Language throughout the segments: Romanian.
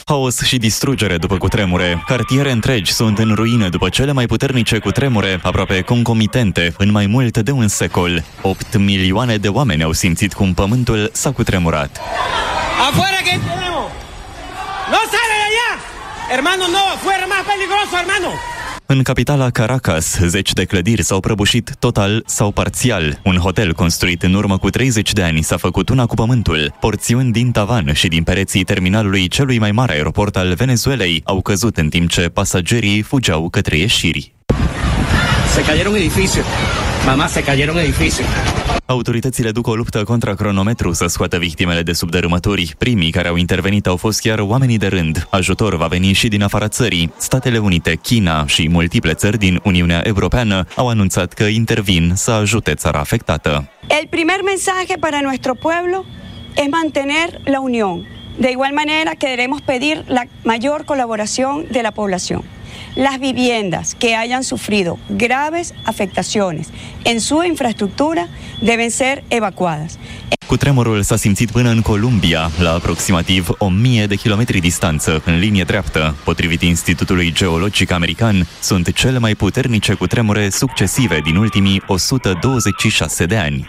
Haos și distrugere după cutremure. Cartiere întregi sunt în ruină după cele mai puternice cutremure, aproape concomitente, în mai mult de un secol. 8 milioane de oameni au simțit cum pământul s-a cutremurat. Afuera que tenemos. No sale de allá. Hermano, no, afuera más peligroso, hermano. În capitala Caracas, 10 de clădiri s-au prăbușit total sau parțial. Un hotel construit în urmă cu 30 de ani s-a făcut una cu pământul. Porțiuni din tavan și din pereții terminalului celui mai mare aeroport al Venezuelei au căzut în timp ce pasagerii fugeau către ieșiri. Se cayeron edificios. Mamá, se cayeron edificios. Autoritățile duc o luptă contra cronometru să scoată victimele de sub dărâmături. Primii care au intervenit au fost chiar oamenii de rând. Ajutor va veni și din afara țării. Statele Unite, China și multiple țări din Uniunea Europeană au anunțat că intervin să ajute țara afectată. El primer mensaje para nuestro pueblo es mantener la unión. De igual manera queremos pedir la mayor colaboración de la población. Las viviendas que hayan sufrido graves afectaciones en su infraestructura deben ser evacuadas. Cutremurul s-a simțit până în Columbia, la aproximativ 1000 de kilometri distanță, în linie dreaptă. Potrivit Institutului Geologic American, sunt cele mai puternice cutremure succesive din ultimii 126 de ani.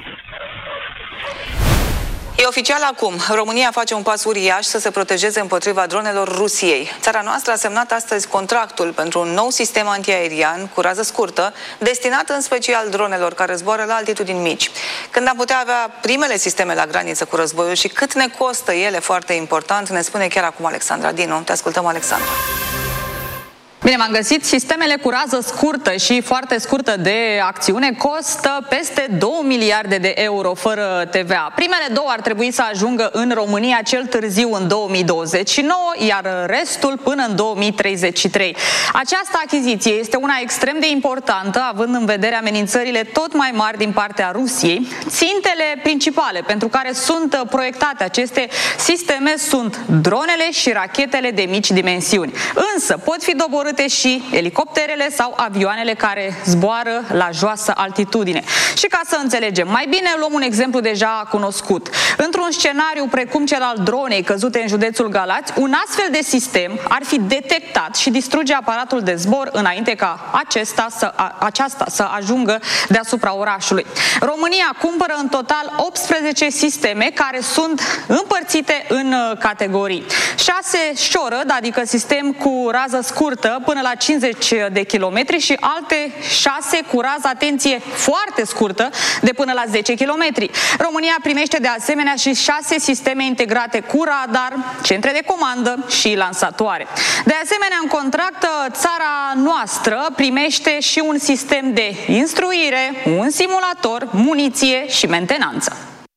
E oficial acum. România face un pas uriaș să se protejeze împotriva dronelor Rusiei. Țara noastră a semnat astăzi contractul pentru un nou sistem antiaerian cu rază scurtă, destinat în special dronelor care zboară la altitudini mici. Când am putea avea primele sisteme la graniță cu războiul și cât ne costă ele, foarte important, ne spune chiar acum Alexandra Dinu. Te ascultăm, Alexandra. Bine, m-am găsit. Sistemele cu rază scurtă și foarte scurtă de acțiune costă peste 2 miliarde de euro fără TVA. Primele două ar trebui să ajungă în România cel târziu în 2029, iar restul până în 2033. Această achiziție este una extrem de importantă, având în vedere amenințările tot mai mari din partea Rusiei. Țintele principale pentru care sunt proiectate aceste sisteme sunt dronele și rachetele de mici dimensiuni. Însă pot fi doborâte și elicopterele sau avioanele care zboară la joasă altitudine. Și ca să înțelegem mai bine, luăm un exemplu deja cunoscut. Într-un scenariu precum cel al dronei căzute în județul Galați, un astfel de sistem ar fi detectat și distruge aparatul de zbor înainte ca aceasta să ajungă deasupra orașului. România cumpără în total 18 sisteme care sunt împărțite în categorii. 6 șorăd, adică sistem cu rază scurtă până la 50 de kilometri și alte 6 cu rază, atenție, foarte scurtă, de până la 10 kilometri. România primește de asemenea și 6 sisteme integrate cu radar, centre de comandă și lansatoare. De asemenea, în contract, țara noastră primește și un sistem de instruire, un simulator, muniție și mentenanță.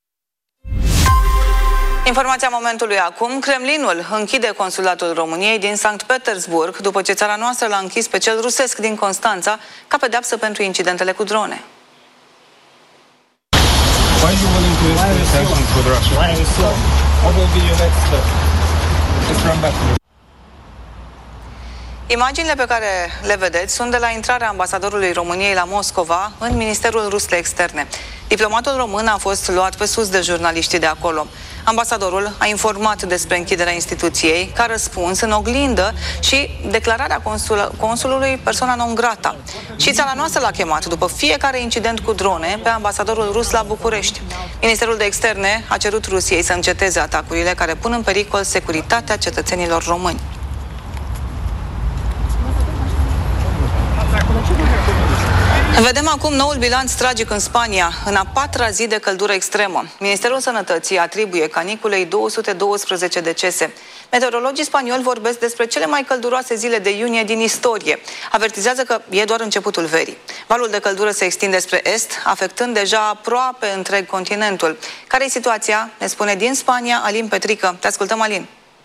Informația momentului acum. Kremlinul închide consulatul României din Sankt Petersburg după ce țara noastră l-a închis pe cel rusesc din Constanța ca pedeapsă pentru incidentele cu drone. Imaginile pe care le vedeți sunt de la intrarea ambasadorului României la Moscova în Ministerul Rus de Externe. Diplomatul român a fost luat pe sus de jurnaliștii de acolo. Ambasadorul a informat despre închiderea instituției, ca răspuns în oglindă și declararea consulului persona non grata. Și țara noastră l-a chemat după fiecare incident cu drone pe ambasadorul rus la București. Ministerul de Externe a cerut Rusiei să înceteze atacurile care pun în pericol securitatea cetățenilor români. Vedem acum noul bilanț tragic în Spania, în a 4-a zi de căldură extremă. Ministerul Sănătății atribuie caniculei 212 decese. Meteorologii spanioli vorbesc despre cele mai călduroase zile de iunie din istorie. Avertizează că e doar începutul verii. Valul de căldură se extinde spre est, afectând deja aproape întreg continentul. Care e situația? Ne spune din Spania Alin Petrică. Te ascultăm, Alin.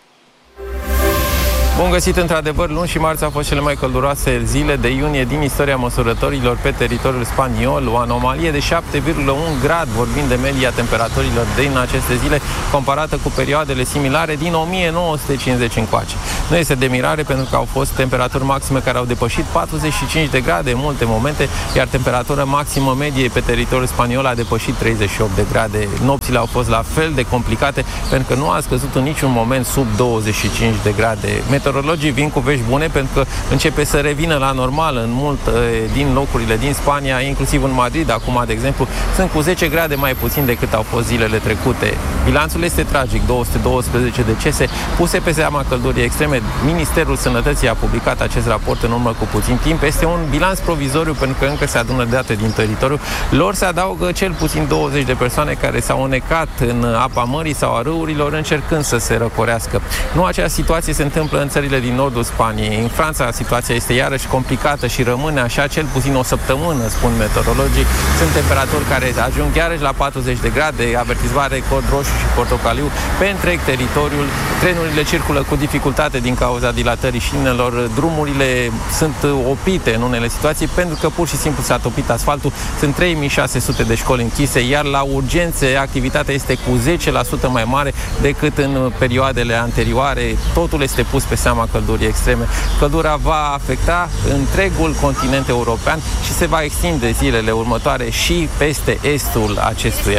Bun găsit, într-adevăr, luni și marți au fost cele mai călduroase zile de iunie din istoria măsurătorilor pe teritoriul spaniol, o anomalie de 7,1 grad, vorbind de media temperaturilor din aceste zile, comparată cu perioadele similare din 1950 încoace. Nu este de mirare pentru că au fost temperaturi maxime care au depășit 45 de grade în multe momente, iar temperatura maximă medie pe teritoriul spaniol a depășit 38 de grade. Nopțile au fost la fel de complicate pentru că nu a scăzut în niciun moment sub 25 de grade. Meteorologii vin cu vești bune pentru că începe să revină la normal în multe din locurile din Spania, inclusiv în Madrid, acum, de exemplu, sunt cu 10 grade mai puțin decât au fost zilele trecute. Bilanțul este tragic, 212 decese puse pe seama căldurii extreme. Ministerul Sănătății a publicat acest raport în urmă cu puțin timp. Este un bilanț provizoriu pentru că încă se adună date din teritoriu. Lor se adaugă cel puțin 20 de persoane care s-au înecat în apa mării sau a râurilor încercând să se răcorească. Nu aceeași situație se întâmplă în țările din nordul Spaniei. În Franța situația este iarăși complicată și rămâne așa cel puțin o săptămână, spun meteorologii. Sunt temperaturi care ajung iarăși la 40 de grade, avertizare cod roșu și portocaliu pe întreg teritoriul. Trenurile circulă cu dificultate din cauza dilatării șinelor, drumurile sunt opite în unele situații pentru că pur și simplu s-a topit asfaltul. Sunt 3600 de școli închise, iar la urgențe activitatea este cu 10% mai mare decât în perioadele anterioare. Totul este pus pe seama căldurii extreme. Căldura va afecta întregul continent european și se va extinde zilele următoare și peste estul acestuia.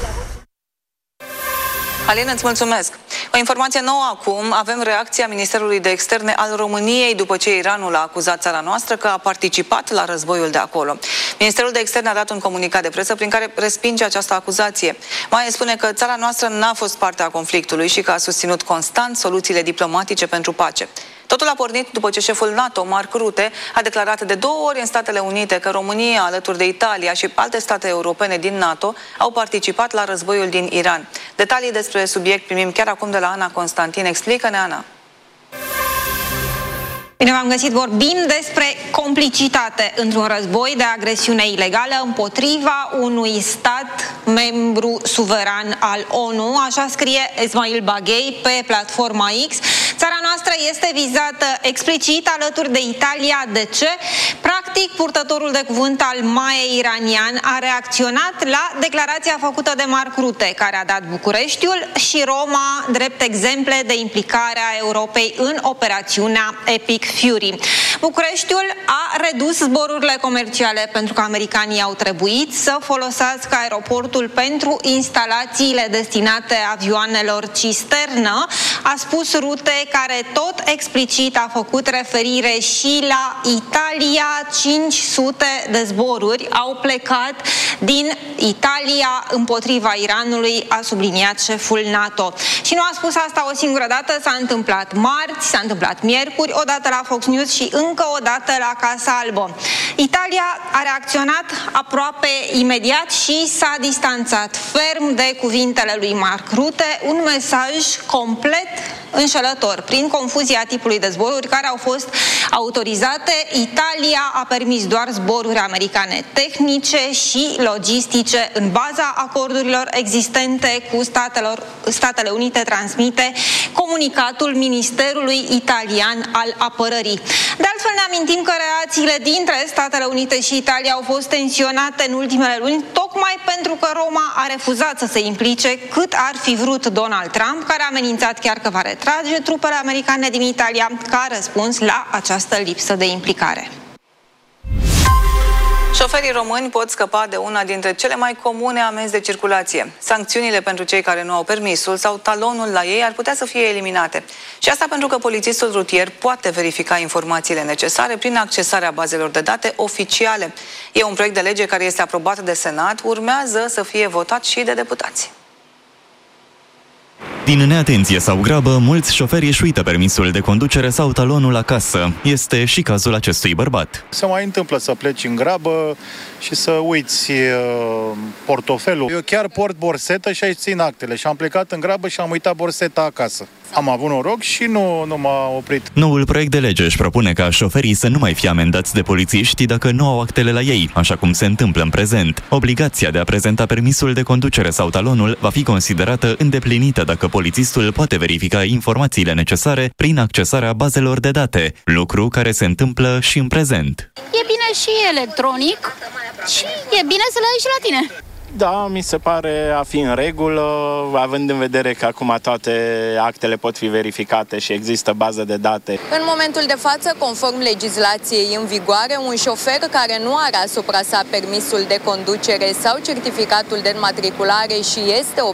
Alin, îți mulțumesc. O informație nouă acum, avem reacția Ministerului de Externe al României după ce Iranul a acuzat țara noastră că a participat la războiul de acolo. Ministerul de Externe a dat un comunicat de presă prin care respinge această acuzație. Mai spune că țara noastră n-a fost parte a conflictului și că a susținut constant soluțiile diplomatice pentru pace. Totul a pornit după ce șeful NATO, Mark Rutte, a declarat de 2 ori în Statele Unite că România, alături de Italia și alte state europene din NATO, au participat la războiul din Iran. Detalii despre subiect primim chiar acum de la Ana Constantin. Explică-ne, Ana. Bine v-am găsit, vorbim despre complicitate într-un război de agresiune ilegală împotriva unui stat membru suveran al ONU, așa scrie Esmail Baghei pe platforma X. Țara noastră este vizată explicit alături de Italia. De ce? Practic, purtătorul de cuvânt al MAE iranian a reacționat la declarația făcută de Mark Rutte, care a dat Bucureștiul și Roma drept exemple de implicare a Europei în operațiunea Epic Fury. Bucureștiul a redus zborurile comerciale pentru că americanii au trebuit să folosească aeroportul pentru instalațiile destinate avioanelor cisternă, a spus Rutte, care tot explicit a făcut referire și la Italia. 500 de zboruri au plecat din Italia împotriva Iranului, a subliniat șeful NATO. Și nu a spus asta o singură dată, s-a întâmplat marți, s-a întâmplat miercuri, odată la Fox News și încă o dată la Casa Albă. Italia a reacționat aproape imediat și s-a distanțat ferm de cuvintele lui Mark Rutte, un mesaj complet înșelător. Prin confuzia tipului de zboruri care au fost autorizate, Italia a permis doar zboruri americane tehnice și logistice în baza acordurilor existente cu Statele Unite, transmite comunicatul Ministerului Italian al Apărării. De altfel, ne amintim că relațiile dintre Statele Unite și Italia au fost tensionate în ultimele luni, tocmai pentru că Roma a refuzat să se implice cât ar fi vrut Donald Trump, care a amenințat chiar că va retrage trupele americane din Italia ca răspuns la această lipsă de implicare. Șoferii români pot scăpa de una dintre cele mai comune amenzi de circulație. Sancțiunile pentru cei care nu au permisul sau talonul la ei ar putea să fie eliminate. Și asta pentru că polițistul rutier poate verifica informațiile necesare prin accesarea bazelor de date oficiale. E un proiect de lege care este aprobat de Senat, urmează să fie votat și de deputați. Din neatenție sau grabă, mulți șoferi își uită permisul de conducere sau talonul acasă. Este și cazul acestui bărbat. Se mai întâmplă să pleci în grabă și să uiți portofelul. Eu chiar port borsetă și aici țin actele și am plecat în grabă și am uitat borseta acasă. Am avut noroc și nu m-a oprit. Noul proiect de lege își propune ca șoferii să nu mai fie amendați de polițiști dacă nu au actele la ei, așa cum se întâmplă în prezent. Obligația de a prezenta permisul de conducere sau talonul va fi considerată îndeplinită dacă polițistul poate verifica informațiile necesare prin accesarea bazelor de date, lucru care se întâmplă și în prezent. E bine și electronic și e bine să le ai și la tine. Da, mi se pare a fi în regulă, având în vedere că acum toate actele pot fi verificate și există bază de date. În momentul de față, conform legislației în vigoare, un șofer care nu are asupra sa permisul de conducere sau certificatul de înmatriculare și este